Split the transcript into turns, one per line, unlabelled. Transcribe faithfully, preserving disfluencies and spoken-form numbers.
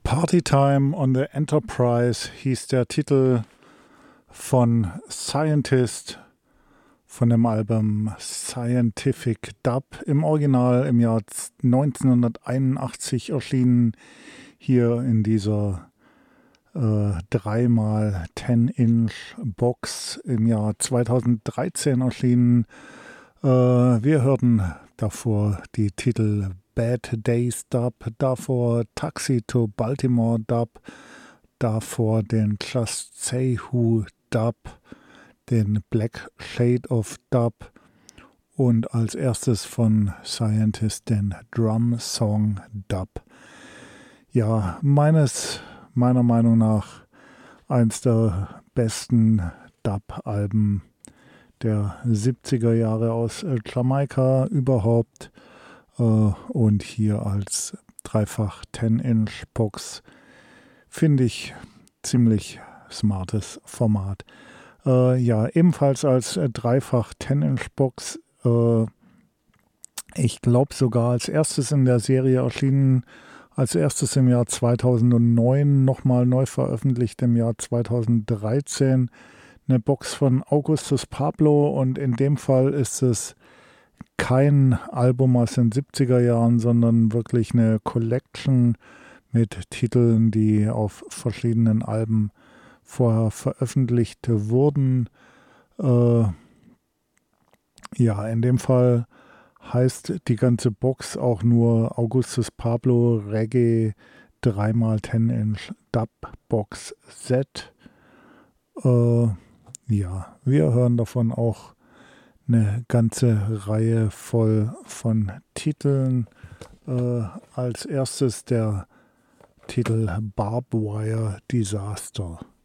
Partytime on the Enterprise hieß der Titel von Scientist von dem Album Scientific Dub, im Original im Jahr neunzehnhunderteinundachtzig erschienen, hier in dieser äh, drei mal zehn Inch Box im Jahr zweitausenddreizehn erschienen. Äh, wir hörten davor die Titel Bad Days Dub, davor Taxi to Baltimore Dub, davor den Just Say Who Dub, den Black Shade of Dub und als erstes von Scientist den Drum Song Dub. Ja, meines, meiner Meinung nach eins der besten Dub-Alben der siebziger Jahre aus Jamaika überhaupt. Und hier als dreifach zehn Inch Box finde ich ziemlich smartes Format. Äh, ja, ebenfalls als äh, dreifach zehn Inch Box, äh, ich glaube sogar als erstes in der Serie erschienen, als erstes im Jahr zweitausendneun, nochmal neu veröffentlicht im Jahr zweitausenddreizehn, eine Box von Augustus Pablo, und in dem Fall ist es kein Album aus den siebziger Jahren, sondern wirklich eine Collection mit Titeln, die auf verschiedenen Alben vorher veröffentlicht wurden. Äh, ja, in dem Fall heißt die ganze Box auch nur Augustus Pablo Reggae drei mal zehn Inch Dub Box Set. Äh, ja, wir hören davon auch eine ganze Reihe voll von Titeln. Äh, als erstes der Titel Barbed Wire Disaster.